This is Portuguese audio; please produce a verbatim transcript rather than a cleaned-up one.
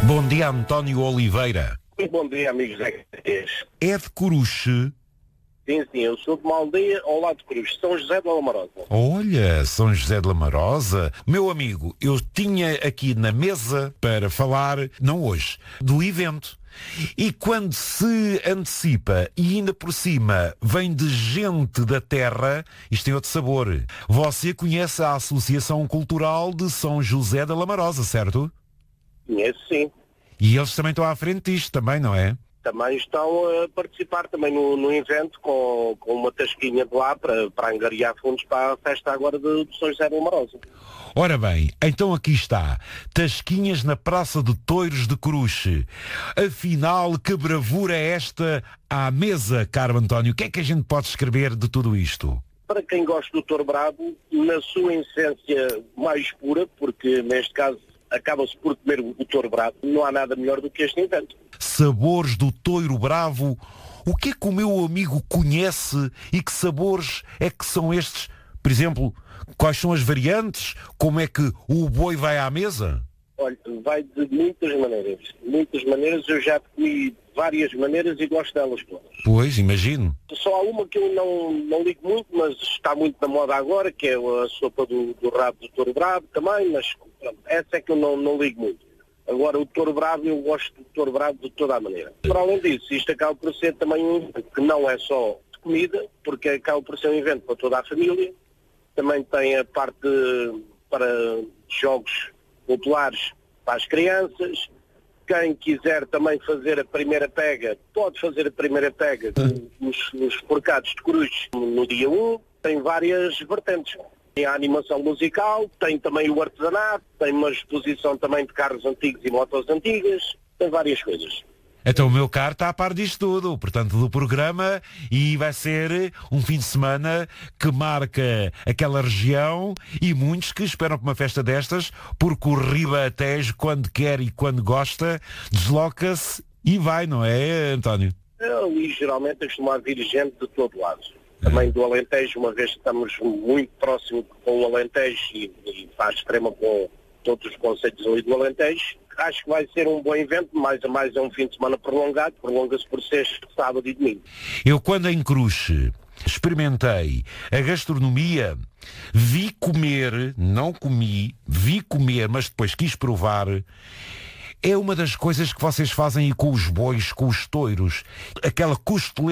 Bom dia, António Oliveira. Muito bom dia, amigos da R T. É de Coruche? Sim, sim, eu sou de uma aldeia ao lado de Cruz, São José de Lamarosa. Olha, São José de Lamarosa. Meu amigo, eu tinha aqui na mesa para falar, não hoje, do evento. E quando se antecipa e ainda por cima vem de gente da terra, isto tem outro sabor. Você conhece a Associação Cultural de São José de Lamarosa, certo? Conheço, sim. E eles também estão à frente disto, também, não é? Também estão a participar também no, no evento com, com uma tasquinha de lá para, para angariar fundos para a festa agora de, de São José de Lamarosa. Ora bem, então aqui está, tasquinhas na Praça de Touros de Coruche. Afinal, que bravura é esta à mesa, caro António? O que é que a gente pode escrever de tudo isto? Para quem gosta do touro bravo, na sua essência mais pura, porque neste caso acaba-se por comer o touro bravo, não há nada melhor do que este evento. Sabores do touro bravo. O que é que o meu amigo conhece e que sabores é que são estes? Por exemplo, quais são as variantes? Como é que o boi vai à mesa? Olha, vai de muitas maneiras. Muitas maneiras, eu já comi de várias maneiras e gosto delas todas. Pois, imagino. Só há uma que eu não, não ligo muito, mas está muito na moda agora, que é a sopa do, do rabo do touro bravo também, mas pronto, essa é que eu não, não ligo muito. Agora, o touro bravo, eu gosto do touro bravo de toda a maneira. Para além disso, isto acaba por ser também um evento que não é só de comida, porque acaba por ser um evento para toda a família. Também tem a parte para jogos populares para as crianças. Quem quiser também fazer a primeira pega, pode fazer a primeira pega nos, nos porcados de Coruche no dia um. Tem várias vertentes. Tem a animação musical, tem também o artesanato, tem uma exposição também de carros antigos e motos antigas, tem várias coisas. Então o meu carro está a par disto tudo, portanto, do programa, e vai ser um fim de semana que marca aquela região e muitos que esperam por uma festa destas, porque o Ribatejo, quando quer e quando gosta, desloca-se e vai, não é, António? E geralmente costuma vir gente de todo lado. Também do Alentejo, uma vez que estamos muito próximo com o Alentejo e, e faz extrema com todos os concelhos ali do Alentejo. Acho que vai ser um bom evento, mais a mais é um fim de semana prolongado, prolonga-se por sexta, sábado e domingo. Eu quando em Coruche experimentei a gastronomia, vi comer, não comi, vi comer, mas depois quis provar. É uma das coisas que vocês fazem aí com os bois, com os touros, aquela costeleta